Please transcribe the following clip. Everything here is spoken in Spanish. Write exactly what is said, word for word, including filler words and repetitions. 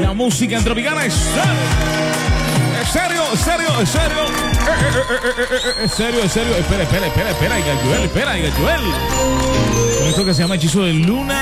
la música en Tropicana es serio, es serio, es serio, es serio, es serio. Espera, espera, espera, espera, Joel, espera, Joel. Con esto que se llama Hechizo de Luna.